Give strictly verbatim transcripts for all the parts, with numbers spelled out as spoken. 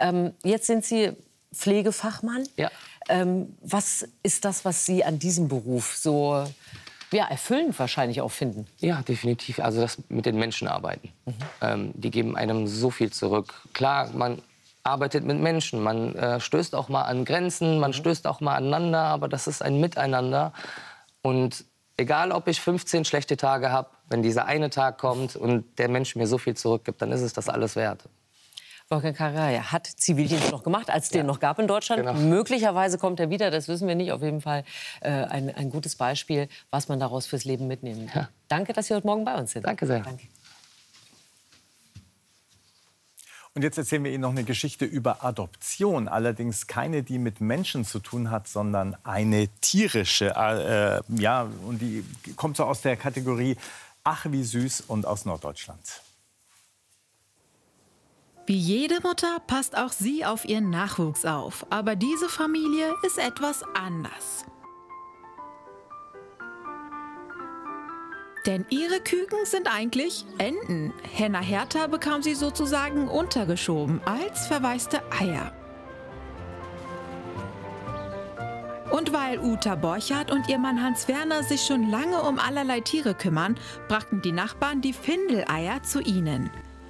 Ähm, jetzt sind Sie Pflegefachmann. Ja. Ähm, was ist das, was Sie an diesem Beruf so ja, erfüllend wahrscheinlich auch finden? Ja, definitiv. Also das mit den Menschen arbeiten. Mhm. Ähm, die geben einem so viel zurück. Klar, man arbeitet mit Menschen, man äh, stößt auch mal an Grenzen, man mhm. stößt auch mal aneinander, aber das ist ein Miteinander. Und egal, ob ich fünfzehn schlechte Tage habe, wenn dieser eine Tag kommt und der Mensch mir so viel zurückgibt, dann ist es das alles wert. Wolfgang Karaja hat Zivildienst noch gemacht, als es Ja. den noch gab in Deutschland. Genau. Möglicherweise kommt er wieder, das wissen wir nicht. Auf jeden Fall äh, ein, ein gutes Beispiel, was man daraus fürs Leben mitnehmen kann. Ja. Danke, dass Sie heute Morgen bei uns sind. Danke sehr. Danke. Und jetzt erzählen wir Ihnen noch eine Geschichte über Adoption. Allerdings keine, die mit Menschen zu tun hat, sondern eine tierische. Äh, ja, und die kommt so aus der Kategorie Ach, wie süß und aus Norddeutschland. Wie jede Mutter passt auch sie auf ihren Nachwuchs auf. Aber diese Familie ist etwas anders. Denn ihre Küken sind eigentlich Enten. Henna Hertha bekam sie sozusagen untergeschoben als verwaiste Eier. Und weil Uta Borchardt und ihr Mann Hans Werner sich schon lange um allerlei Tiere kümmern, brachten die Nachbarn die Findeleier zu ihnen.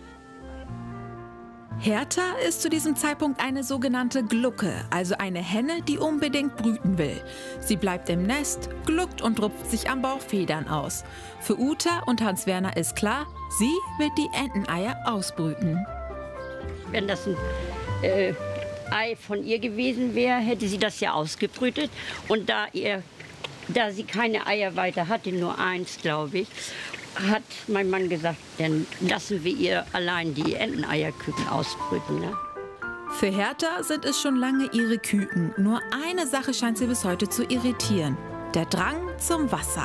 Hertha ist zu diesem Zeitpunkt eine sogenannte Glucke, also eine Henne, die unbedingt brüten will. Sie bleibt im Nest, gluckt und rupft sich am Bauch Federn aus. Für Uta und Hans Werner ist klar, sie wird die Enteneier ausbrüten. Wenn das ein äh, Ei von ihr gewesen wäre, hätte sie das ja ausgebrütet. Und da, ihr, da sie keine Eier weiter hatte, nur eins, glaube ich, hat mein Mann gesagt, dann lassen wir ihr allein die Enteneierküken ausbrüten. Ne? Für Hertha sind es schon lange ihre Küken. Nur eine Sache scheint sie bis heute zu irritieren: der Drang zum Wasser.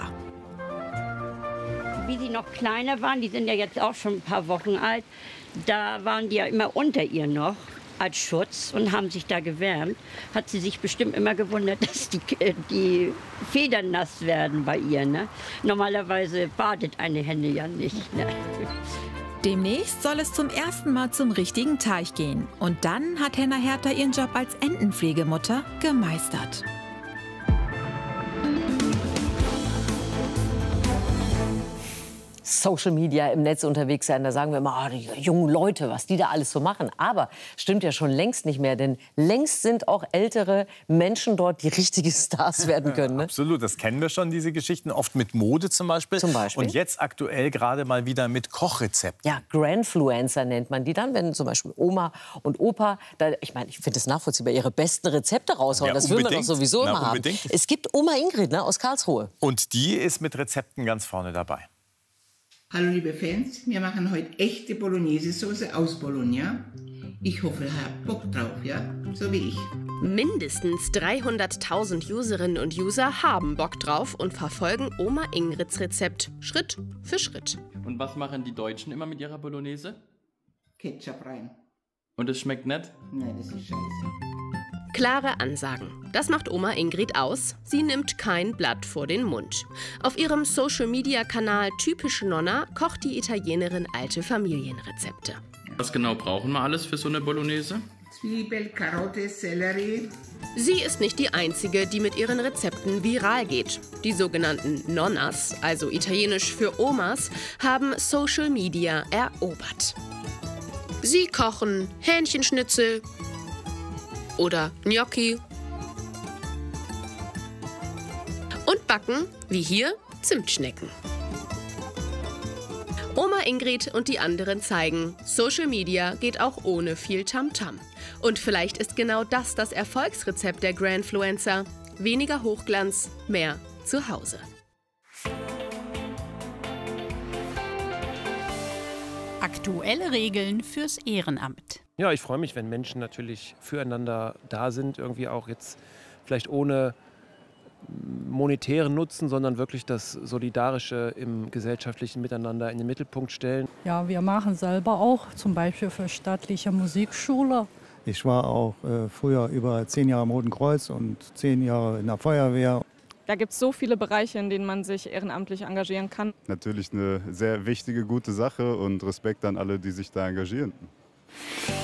Wie sie noch kleiner waren, die sind ja jetzt auch schon ein paar Wochen alt, da waren die ja immer unter ihr noch als Schutz und haben sich da gewärmt. Hat sie sich bestimmt immer gewundert, dass die, die Federn nass werden bei ihr. Ne? Normalerweise badet eine Henne ja nicht. Ne? Demnächst soll es zum ersten Mal zum richtigen Teich gehen. Und dann hat Henna Hertha ihren Job als Entenpflegemutter gemeistert. Social Media im Netz unterwegs sein, da sagen wir immer, ah, die jungen Leute, was die da alles so machen. Aber stimmt ja schon längst nicht mehr, denn längst sind auch ältere Menschen dort, die richtige Stars werden können. Ne? Absolut, das kennen wir schon, diese Geschichten, oft mit Mode zum Beispiel. Zum Beispiel. Und jetzt aktuell gerade mal wieder mit Kochrezepten. Ja, Grandfluencer nennt man die dann, wenn zum Beispiel Oma und Opa, da, ich meine, ich finde es nachvollziehbar, ihre besten Rezepte raushauen. Ja, das würden wir doch sowieso Na, immer unbedingt. haben. Es gibt Oma Ingrid, ne, aus Karlsruhe. Und die ist mit Rezepten ganz vorne dabei. Hallo liebe Fans, wir machen heute echte Bolognese-Soße aus Bologna. Ich hoffe, ihr habt Bock drauf, ja? So wie ich. Mindestens dreihunderttausend Userinnen und User haben Bock drauf und verfolgen Oma Ingrids Rezept Schritt für Schritt. Und was machen die Deutschen immer mit ihrer Bolognese? Ketchup rein. Und es schmeckt nicht? Nein, das ist scheiße. Klare Ansagen. Das macht Oma Ingrid aus. Sie nimmt kein Blatt vor den Mund. Auf ihrem Social-Media-Kanal Typische Nonna kocht die Italienerin alte Familienrezepte. Was genau brauchen wir alles für so eine Bolognese? Zwiebel, Karotte, Sellerie. Sie ist nicht die Einzige, die mit ihren Rezepten viral geht. Die sogenannten Nonnas, also italienisch für Omas, haben Social Media erobert. Sie kochen Hähnchenschnitzel oder Gnocchi und backen, wie hier, Zimtschnecken. Oma Ingrid und die anderen zeigen, Social Media geht auch ohne viel Tamtam. Und vielleicht ist genau das das Erfolgsrezept der Grandfluencer. Weniger Hochglanz, mehr zu Hause. Aktuelle Regeln fürs Ehrenamt. Ja, ich freue mich, wenn Menschen natürlich füreinander da sind, irgendwie auch jetzt vielleicht ohne monetären Nutzen, sondern wirklich das Solidarische im gesellschaftlichen Miteinander in den Mittelpunkt stellen. Ja, wir machen selber auch, zum Beispiel für staatliche Musikschule. Ich war auch äh, früher über zehn Jahre im Roten Kreuz und zehn Jahre in der Feuerwehr. Da gibt es so viele Bereiche, in denen man sich ehrenamtlich engagieren kann. Natürlich eine sehr wichtige, gute Sache und Respekt an alle, die sich da engagieren.